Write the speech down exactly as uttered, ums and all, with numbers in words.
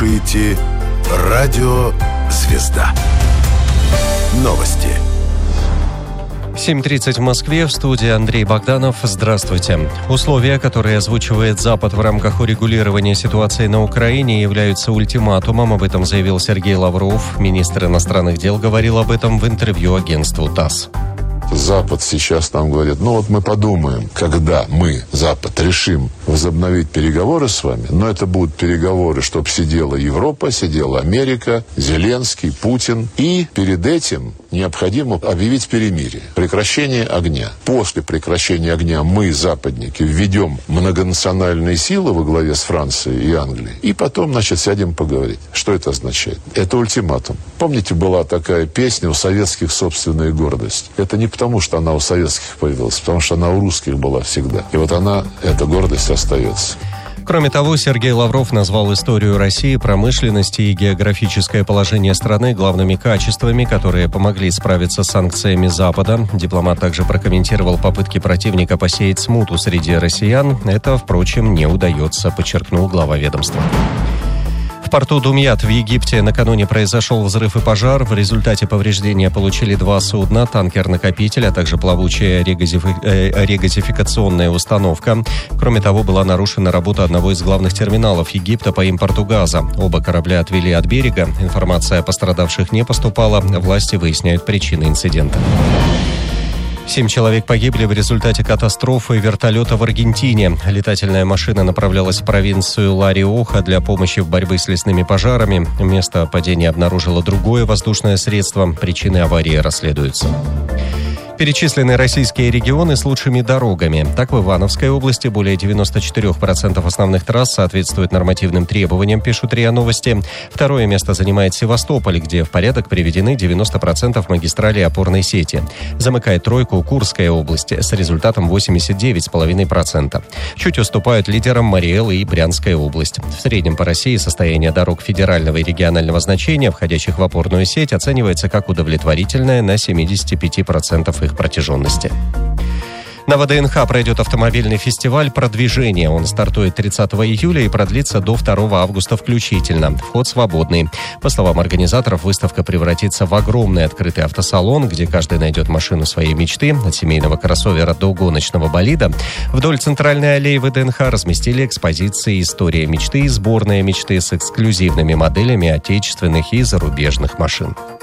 слушаете «Радио Звезда». Новости. семь тридцать в Москве, в студии Андрей Богданов. Здравствуйте. Условия, которые озвучивает Запад в рамках урегулирования ситуации на Украине, являются ультиматумом. Об этом заявил Сергей Лавров. Министр иностранных дел говорил об этом в интервью агентству ТАСС. Запад сейчас нам говорит, ну вот мы подумаем, когда мы, Запад, решим возобновить переговоры с вами, но это будут переговоры, чтобы сидела Европа, сидела Америка, Зеленский, Путин. И перед этим необходимо объявить перемирие, прекращение огня. После прекращения огня мы, западники, введем многонациональные силы во главе с Францией и Англией. И потом, значит, сядем поговорить. Что это означает? Это ультиматум. Помните, была такая песня «У советских собственная гордость». Это не потому, что она у советских появилась, потому что она у русских была всегда. И вот она, эта гордость, остается. Кроме того, Сергей Лавров назвал историю России, промышленности и географическое положение страны главными качествами, которые помогли справиться с санкциями Запада. Дипломат также прокомментировал попытки противника посеять смуту среди россиян. Это, впрочем, не удается, подчеркнул глава ведомства. В порту Думьят в Египте накануне произошел взрыв и пожар. В результате повреждения получили два судна, танкер-накопитель, а также плавучая регазифи... э, регазификационная установка. Кроме того, была нарушена работа одного из главных терминалов Египта по импорту газа. Оба корабля отвели от берега. Информация о пострадавших не поступала. Власти выясняют причины инцидента. Семь человек погибли в результате катастрофы вертолета в Аргентине. Летательная машина направлялась в провинцию Ла-Риоха для помощи в борьбе с лесными пожарами. Место падения обнаружило другое воздушное средство. Причины аварии расследуются. Перечислены российские регионы с лучшими дорогами. Так, в Ивановской области более девяносто четыре процента основных трасс соответствуют нормативным требованиям, пишут РИА Новости. Второе место занимает Севастополь, где в порядок приведены девяносто процентов магистралей опорной сети. Замыкает тройку Курская область с результатом восемьдесят девять целых пять десятых процента. Чуть уступают лидерам Мариэл и Брянская область. В среднем по России состояние дорог федерального и регионального значения, входящих в опорную сеть, оценивается как удовлетворительное на семьдесят пять процентов их протяженности. На ВДНХ пройдет автомобильный фестиваль «Продвижение». Он стартует тридцатого июля и продлится до второго августа включительно. Вход свободный. По словам организаторов, выставка превратится в огромный открытый автосалон, где каждый найдет машину своей мечты, от семейного кроссовера до гоночного болида. Вдоль центральной аллеи ВДНХ разместили экспозиции «История мечты» и «Сборная мечты» с эксклюзивными моделями отечественных и зарубежных машин.